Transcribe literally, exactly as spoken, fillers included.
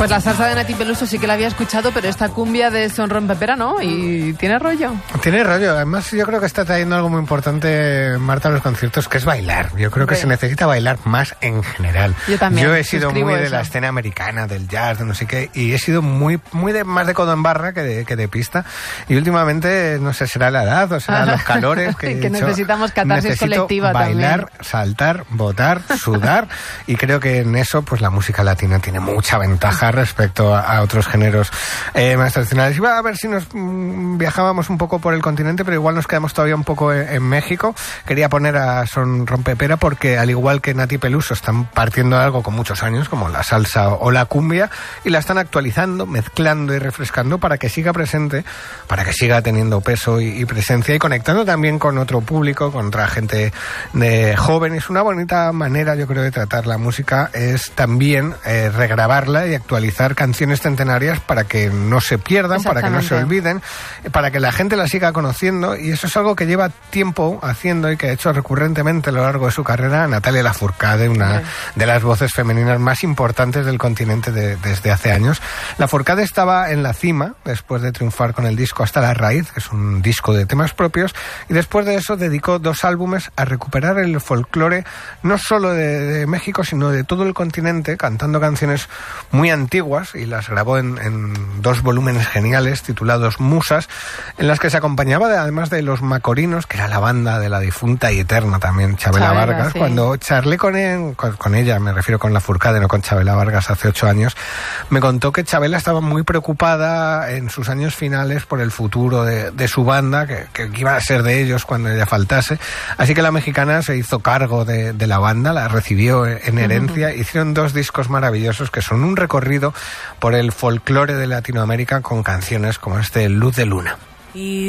Pues la salsa de Nati Peluso sí que la había escuchado, pero esta cumbia de Son Rompepera no, y tiene rollo. Tiene rollo, además yo creo que está trayendo algo muy importante, Marta, a los conciertos, que es bailar. Yo creo que sí. Se necesita bailar más en general. Yo también. Yo he sido muy de eso. la escena americana, del jazz, de no sé qué, y he sido muy muy de más de codo en barra que de, que de pista. Y últimamente, no sé, será la edad o será los calores que, que hecho, necesitamos catarsis colectiva bailar, también. saltar, botar, sudar, y creo que en eso pues la música latina tiene mucha ventaja respecto a, a otros géneros eh, más tradicionales. Iba a ver si nos mm, viajábamos un poco por el continente, pero igual nos quedamos todavía un poco en, en México. Quería poner a Son Rompepera porque, al igual que Nati Peluso, están partiendo de algo con muchos años, como la salsa o la cumbia, y la están actualizando, mezclando y refrescando para que siga presente, para que siga teniendo peso y, y presencia, y conectando también con otro público, con otra gente de joven. Es una bonita manera, yo creo, de tratar la música, es también eh, regrabarla y actualizar canciones centenarias para que no se pierdan, para que no se olviden, para que la gente la siga conociendo, y eso es algo que lleva tiempo haciendo y que ha hecho recurrentemente a lo largo de su carrera Natalia Lafourcade, una sí. de las voces femeninas más importantes del continente de, desde hace años. Lafourcade estaba en la cima después de triunfar con el disco Hasta la Raíz, que es un disco de temas propios, y después de eso dedicó dos álbumes a recuperar el folclore no solo de, de México, sino de todo el continente, cantando canciones muy antiguas, y las grabó en, en dos volúmenes geniales titulados Musas, en las que se acompañaba de, además de Los Macorinos, que era la banda de la difunta y eterna también Chabela, Chabela Vargas. Sí. Cuando charlé con, él, con, con ella, me refiero con Lafourcade, no con Chabela Vargas, hace ocho años, me contó que Chabela estaba muy preocupada en sus años finales por el futuro de, de su banda, que, que iba a ser de ellos cuando ella faltase, así que la mexicana se hizo cargo de, de la banda, la recibió en herencia. Uh-huh. Hicieron dos discos maravillosos que son un recorrido por el folclore de Latinoamérica con canciones como este Luz de Luna. Y